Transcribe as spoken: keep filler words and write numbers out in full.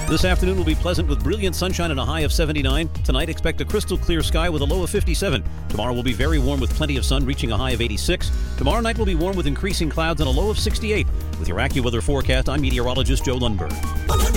This afternoon will be pleasant with brilliant sunshine and a high of seventy-nine. Tonight, expect a crystal clear sky with a low of fifty-seven. Tomorrow will be very warm with plenty of sun, reaching a high of eighty-six. Tomorrow night will be warm with increasing clouds and a low of sixty-eight. With your AccuWeather forecast, I'm meteorologist Joe Lundberg.